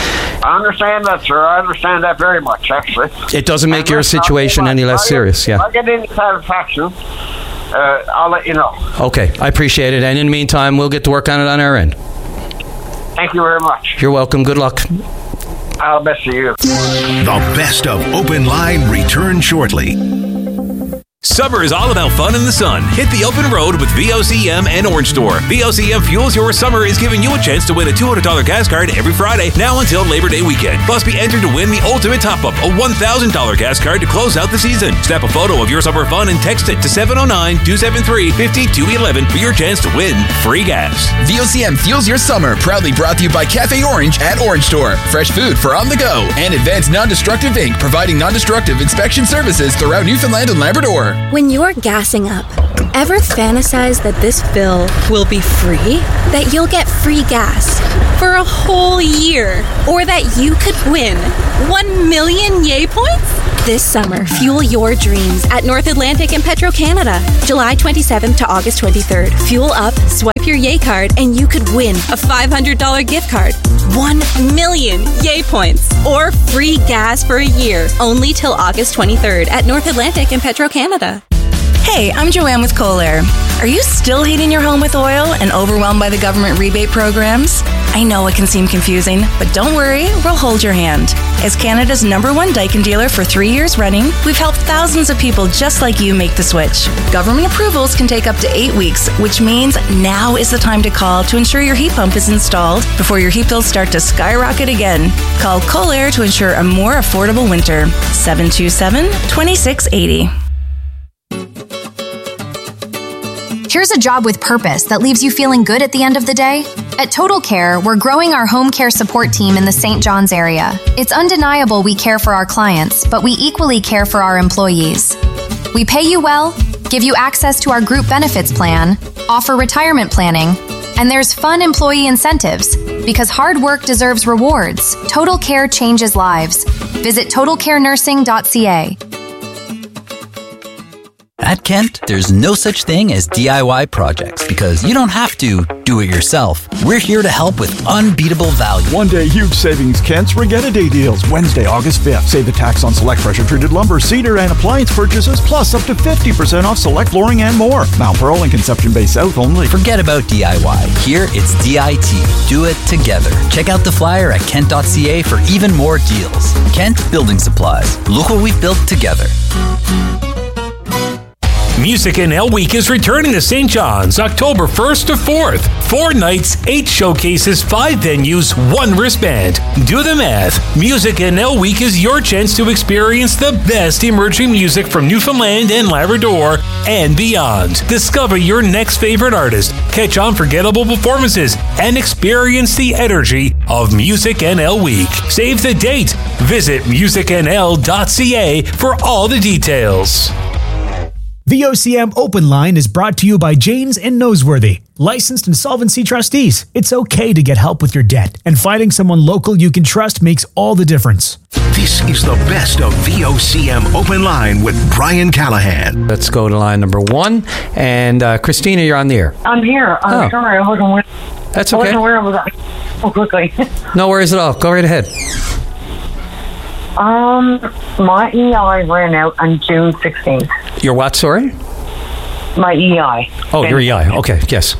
I understand that, sir. I understand that very much, actually. It doesn't make And your listen, situation I'll- any less I'll- serious, yeah. If I get any satisfaction, uh, I'll let you know. Okay, I appreciate it. And in the meantime, we'll get to work on it on our end. Thank you very much. You're welcome. Good luck. All the best to you. The best of Open Line returns shortly. Summer is all about fun in the sun. Hit the open road with V O C M and Orange Store. V O C M Fuels Your Summer is giving you a chance to win a two hundred dollars gas card every Friday, now until Labor Day weekend. Plus, be entered to win the Ultimate Top-Up, a one thousand dollars gas card to close out the season. Snap a photo of your summer fun and text it to seven oh nine, two seven three, five two one one for your chance to win free gas. V O C M Fuels Your Summer, proudly brought to you by Cafe Orange at Orange Store. Fresh food for on the go. And Advanced Non-Destructive Incorporated, providing non-destructive inspection services throughout Newfoundland and Labrador. When you're gassing up, ever fantasize that this fill will be free? That you'll get free gas for a whole year? Or that you could win one million yay points? This summer, fuel your dreams at North Atlantic and Petro-Canada. July twenty-seventh to August twenty-third. Fuel up, swipe your yay card, and you could win a five hundred dollars gift card, one million yay points, or free gas for a year. Only till August twenty-third at North Atlantic and Petro-Canada. Hey, I'm Joanne with Kohler. Are you still heating your home with oil and overwhelmed by the government rebate programs? I know it can seem confusing, but don't worry, we'll hold your hand. As Canada's number one Daikin dealer for three years running, we've helped thousands of people just like you make the switch. Government approvals can take up to eight weeks, which means now is the time to call to ensure your heat pump is installed before your heat bills start to skyrocket again. Call Kohler to ensure a more affordable winter. seven two seven, two six eight zero. Here's a job with purpose that leaves you feeling good at the end of the day. At Total Care, we're growing our home care support team in the Saint John's area. It's undeniable we care for our clients, but we equally care for our employees. We pay you well, give you access to our group benefits plan, offer retirement planning, and there's fun employee incentives. Because hard work deserves rewards, Total Care changes lives. Visit total care nursing dot c a. At Kent, there's no such thing as D I Y projects because you don't have to do it yourself. We're here to help with unbeatable value. One day huge savings, Kent's Regatta Day deals. Wednesday, August fifth. Save the tax on select pressure-treated lumber, cedar, and appliance purchases, plus up to fifty percent off select flooring and more. Mount Pearl and Conception Bay South only. Forget about D I Y. Here, it's D I T. Do it together. Check out the flyer at kent dot c a for even more deals. Kent Building Supplies. Look what we've built together. Music N L Week is returning to Saint John's October first to fourth. Four nights, eight showcases, five venues, one wristband. Do the math. Music N L Week is your chance to experience the best emerging music from Newfoundland and Labrador and beyond. Discover your next favorite artist, catch unforgettable performances, and experience the energy of Music N L Week. Save the date. Visit music n l dot c a for all the details. V O C M Open Line is brought to you by Janes and Noseworthy, licensed insolvency trustees. It's okay to get help with your debt, and finding someone local you can trust makes all the difference. This is the best of V O C M Open Line with Brian Callahan. Let's go to line number one. And uh, Christina, you're on the air. I'm here. I'm Oh. sorry. I wasn't aware. That's I okay. wasn't aware of that so quickly. No worries at all. Go right ahead. um, my E I ran out on June sixteenth. Your what, sorry? My E I. Oh, your E I. Okay, yes.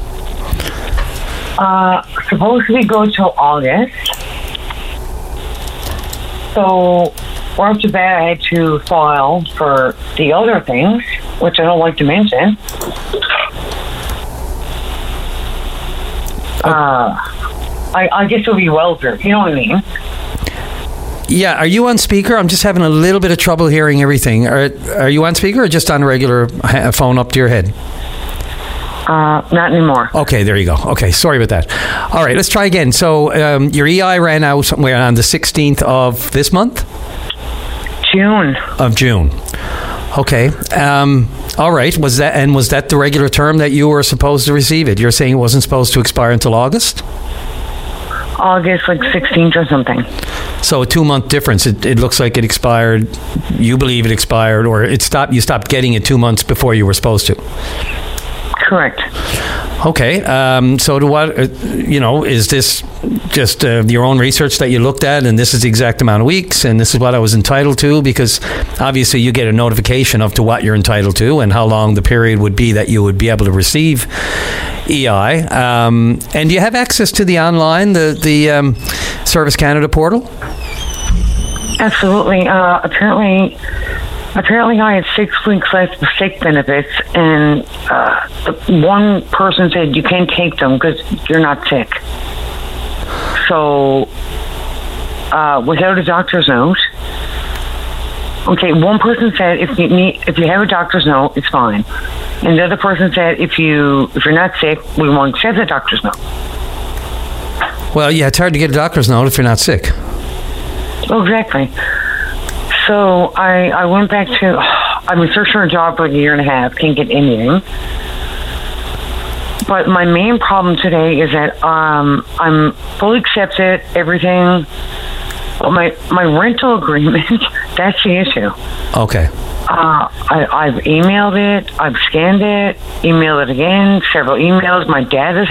Uh, supposed to be good till August. So, we're up to bed. I had to file for the other things, which I don't like to mention. Uh, I, I guess it'll be welfare. You know what I mean? Yeah, are you on speaker? I'm just having a little bit of trouble hearing everything. Are, are you on speaker or just on regular ha- phone up to your head? Uh, not anymore. Okay, there you go. Okay, sorry about that. All right, let's try again. So um, your E I ran out somewhere on the sixteenth of this month? June. Of June. Okay. Um, all right. Was that and was that the regular term that you were supposed to receive it? You're saying it wasn't supposed to expire until August? August, like sixteenth or something. So a two-month difference. It, it looks like it expired. You believe it expired, or it stopped. You stopped getting it two months before you were supposed to. Correct. Okay. Um, so, do what? Uh, you know, is this just uh, your own research that you looked at, and this is the exact amount of weeks, and this is what I was entitled to? Because obviously, you get a notification of to what you're entitled to, and how long the period would be that you would be able to receive E I. Um, and do you have access to the online, the the um, Service Canada portal? Absolutely. Uh, apparently. Apparently, I had six weeks left of sick benefits, and uh, the one person said you can't take them because you're not sick. So, uh, without a doctor's note, okay, one person said if you need, if you have a doctor's note, it's fine, and the other person said if you if you're not sick, we won't accept the doctor's note. Well, yeah, it's hard to get a doctor's note if you're not sick. Oh, exactly. So I, I went back to, I've been searching for a job for a year and a half, can't get anything. But my main problem today is that um, I'm fully accepted, everything. But my, my rental agreement, that's the issue. Okay. Uh, I, I've emailed it, I've scanned it, emailed it again, several emails. My dad has